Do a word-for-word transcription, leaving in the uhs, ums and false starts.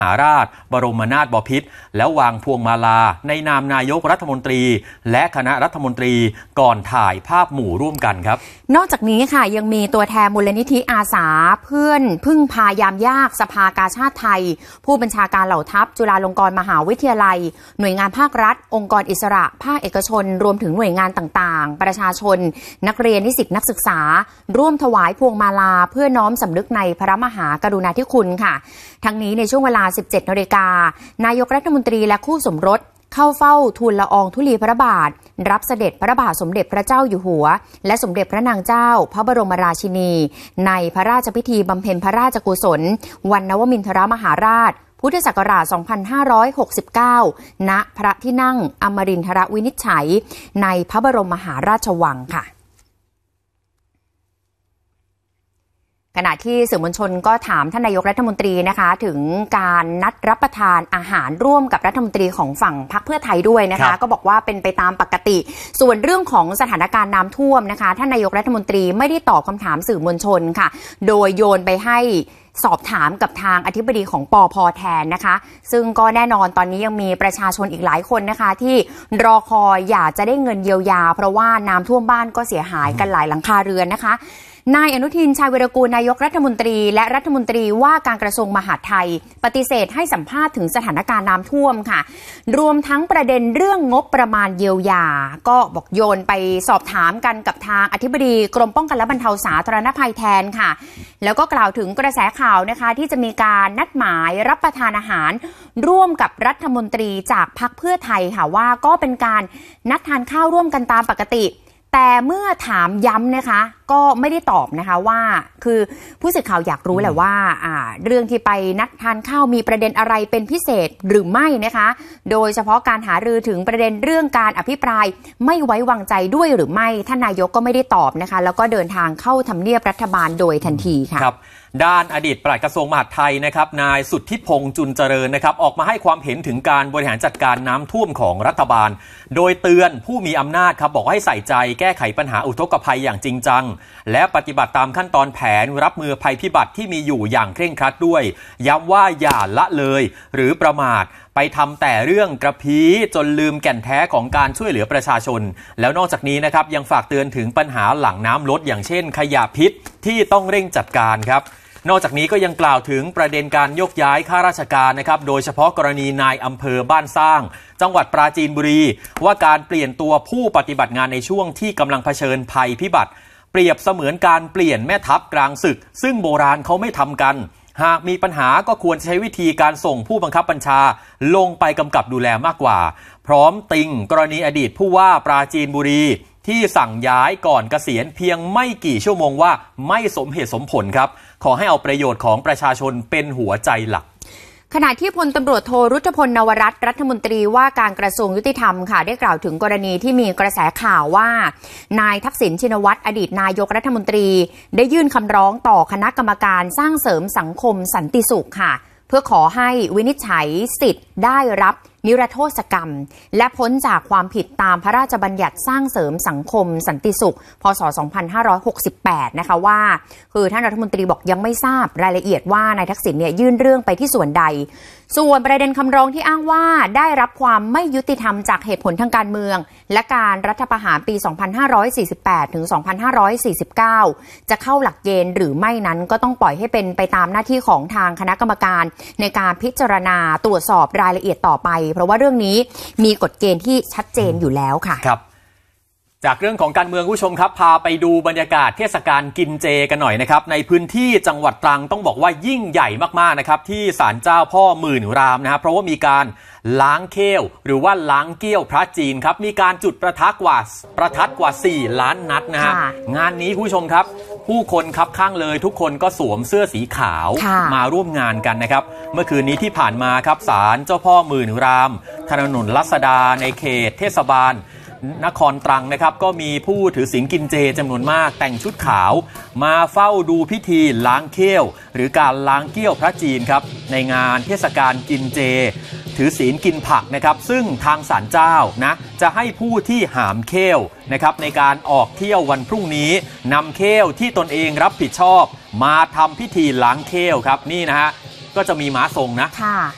มหาราชบรมนาถบพิตรแล้ววางพวงมาลาในนามนายกรัฐมนตรีและคณะรัฐมนตรีก่อนถ่ายภาพหมู่ร่วมกันครับนอกจากนี้ค่ะยังมีตัวแทนมูลนิธิอาสาเพื่อนพึ่งพายามยากสภากาชาดไทยผู้บัญชาการเหล่าทัพจุฬาลงกรณ์มหาวิทยาลัยหน่วยงานภาครัฐองค์กรอิสระภาคเอกชนรวมถึงหน่วยงานต่างๆประชาชนนักเรียนนิสิตนักศึกษาร่วมถวายพวงมาลาเพื่อน้อมสำนึกในพระมหากรุณาธิคุณค่ะทั้งนี้ในช่วงเวลา สิบเจ็ดนาฬิกานายกรัฐมนตรีและคู่สมรสเข้าเฝ้าทูลละอองธุลีพระบาทรับเสด็จพระบาทสมเด็จพระเจ้าอยู่หัวและสมเด็จพระนางเจ้าพระบรมราชินีในพระราชพิธีบำเพ็ญพระราชกุศลวันนวมินทรมหาราชพุทธศักราช สองพันห้าร้อยหกสิบเก้า ณ พระที่นั่งอมรินทรวินิจฉัยในพระบรมมหาราชวังค่ะขณะที่สื่อมวลชนก็ถามท่านนายกรัฐมนตรีนะคะถึงการนัดรับประทานอาหารร่วมกับรัฐมนตรีของฝั่งพรรคเพื่อไทยด้วยนะคะก็บอกว่าเป็นไปตามปกติส่วนเรื่องของสถานการณ์น้ำท่วมนะคะท่านนายกรัฐมนตรีไม่ได้ตอบคำถามสื่อมวลชนค่ะโดยโยนไปให้สอบถามกับทางอธิบดีของปภ.แทนนะคะซึ่งก็แน่นอนตอนนี้ยังมีประชาชนอีกหลายคนนะคะที่รอคอยอยากจะได้เงินเยียวยาเพราะว่าน้ำท่วมบ้านก็เสียหายกันหลายหลังคาเรือนนะคะนายอนุทินชาญวีรกูลนายกรัฐมนตรีและรัฐมนตรีว่าการกระทรวงมหาดไทยปฏิเสธให้สัมภาษณ์ถึงสถานการณ์น้ำท่วมค่ะรวมทั้งประเด็นเรื่องงบประมาณเยียวยาก็บอกโยนไปสอบถามกันกับทางอธิบดีกรมป้องกันและบรรเทาสาธารณภัยแทนค่ะแล้วก็กล่าวถึงกระแสข่าวนะคะที่จะมีการนัดหมายรับประทานอาหารร่วมกับรัฐมนตรีจากพรรคเพื่อไทยค่ะว่าก็เป็นการนัดทานข้าวร่วมกันตามปกติแต่เมื่อถามย้ำนะคะก็ไม่ได้ตอบนะคะว่าคือผู้สื่อข่าวอยากรู้แหละว่าอ่าเรื่องที่ไปนัดทานข้าวมีประเด็นอะไรเป็นพิเศษหรือไม่นะคะโดยเฉพาะการหารือถึงประเด็นเรื่องการอภิปรายไม่ไว้วางใจด้วยหรือไม่ท่านนายกก็ไม่ได้ตอบนะคะแล้วก็เดินทางเข้าทำเนียบรัฐบาลโดยทันทีค่ะครับด้านอดีตปลัดกระทรวงมหาดไทยนะครับนายสุทธิพงษ์จุนเจริญนะครับออกมาให้ความเห็นถึงการบริหารจัดการน้ำท่วมของรัฐบาลโดยเตือนผู้มีอำนาจครับบอกให้ใส่ใจแก้ไขปัญหาอุทกภัยอย่างจริงจังและปฏิบัติตามขั้นตอนแผนรับมือภัยพิบัติที่มีอยู่อย่างเคร่งครัดด้วยย้ำว่าอย่าละเลยหรือประมาทไปทำแต่เรื่องกระพี้จนลืมแก่นแท้ของการช่วยเหลือประชาชนแล้วนอกจากนี้นะครับยังฝากเตือนถึงปัญหาหลังน้ำลดอย่างเช่นขยะพิษที่ต้องเร่งจัดการครับนอกจากนี้ก็ยังกล่าวถึงประเด็นการยกย้ายข้าราชการนะครับโดยเฉพาะกรณีนายอำเภอบ้านสร้างจังหวัดปราจีนบุรีว่าการเปลี่ยนตัวผู้ปฏิบัติงานในช่วงที่กำลังเผชิญภัยพิบัติเปรียบเสมือนการเปลี่ยนแม่ทัพกลางศึกซึ่งโบราณเขาไม่ทำกันหากมีปัญหาก็ควรใช้วิธีการส่งผู้บังคับบัญชาลงไปกำกับดูแลมากกว่าพร้อมติงกรณีอดีตผู้ว่าปราจีนบุรีที่สั่งย้ายก่อนเกษียณเพียงไม่กี่ชั่วโมงว่าไม่สมเหตุสมผลครับขอให้เอาประโยชน์ของประชาชนเป็นหัวใจหลักขณะที่พลตำรวจโทรุจพลนวรัตน์รัฐมนตรีว่าการกระทรวงยุติธรรมค่ะได้กล่าวถึงกรณีที่มีกระแสข่าวว่านายทักษิณชินวัตรอดีตนายกรัฐมนตรีได้ยื่นคำร้องต่อคณะกรรมการสร้างเสริมสังคมสันติสุขค่ะเพื่อขอให้วินิจฉัยสิทธิ์ได้รับนิรโทษกรรมและพ้นจากความผิดตามพระราชบัญญัติสร้างเสริมสังคมสันติสุขพ.ศ. สองพันห้าร้อยหกสิบแปดนะคะว่าคือท่านรัฐมนตรีบอกยังไม่ทราบรายละเอียดว่านายทักษิณเนี่ยยื่นเรื่องไปที่ส่วนใดส่วนประเด็นคำร้องที่อ้างว่าได้รับความไม่ยุติธรรมจากเหตุผลทางการเมืองและการรัฐประหารปี สองพันห้าร้อยสี่สิบแปด ถึง สองพันห้าร้อยสี่สิบเก้า จะเข้าหลักเกณฑ์หรือไม่นั้นก็ต้องปล่อยให้เป็นไปตามหน้าที่ของทางคณะกรรมการในการพิจารณาตรวจสอบรายละเอียดต่อไปเพราะว่าเรื่องนี้มีกฎเกณฑ์ที่ชัดเจนอยู่แล้วค่ะครับจากเรื่องของการเมืองผู้ชมครับพาไปดูบรรยากาศเทศกาลกินเจกันหน่อยนะครับในพื้นที่จังหวัดตรังต้องบอกว่ายิ่งใหญ่มากๆนะครับที่ศาลเจ้าพ่อหมื่นรามนะครับเพราะว่ามีการล้างเขี้ยวหรือว่าล้างเกี้ยวพระจีนครับมีการจุดประทัดกว่าประทัดกว่าสี่ล้านนัดนะฮะงานนี้ผู้ชมครับผู้คนคับข้างเลยทุกคนก็สวมเสื้อสีขาวมาร่วมงานกันนะครับเมื่อคืนนี้ที่ผ่านมาครับศาลเจ้าพ่อหมื่นรามถนนรัศดาในเขตเทศบาลนครตรังนะครับก็มีผู้ถือศีลกินเจจำนวนมากแต่งชุดขาวมาเฝ้าดูพิธีล้างเขี้ยวหรือการล้างเกี้ยวพระจีนครับในงานเทศกาลกินเจถือศีลกินผักนะครับซึ่งทางศาลเจ้านะจะให้ผู้ที่หามเขี้ยวนะครับในการออกเที่ยววันพรุ่งนี้นำเขี้ยวที่ตนเองรับผิดชอบมาทำพิธีล้างเขี้ยวครับนี่นะฮะก็จะมีม้าทรงนะ